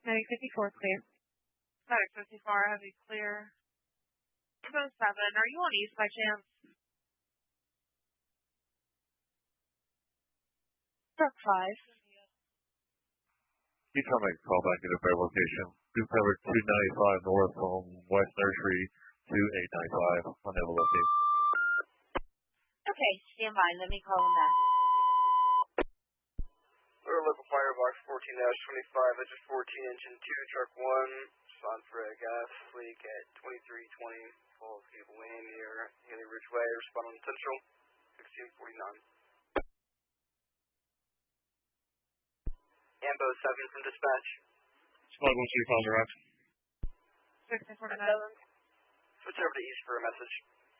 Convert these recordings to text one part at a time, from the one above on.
954 clear. 954, heavy clear. 7, are you on east by chance? Truck 5. You tell me to call back at a better location. We've covered 295 north from West Nursery to 895 on Evelyn. Okay, stand by. Let me call him back. Our local firebox 14-25, that's just 14 engine 2, truck 1, respond for a gas leak at 2320 Falls Gable Lane near Haley Ridge Way, respond on Central, 1649. Ambo 7 from dispatch. Squad 1 call direct. 1649. Switch over to east for a message.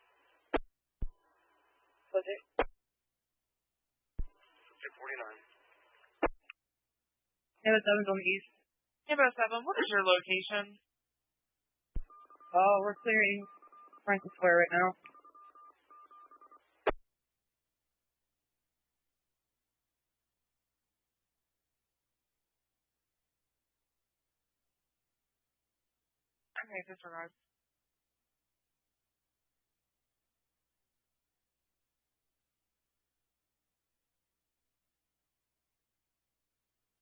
Okay. 249. Ambo 7's on the east. Ambo 7, what is your location? We're clearing Francis Square right now. Okay, disregard.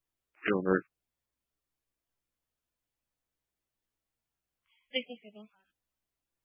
Gilbert. 67.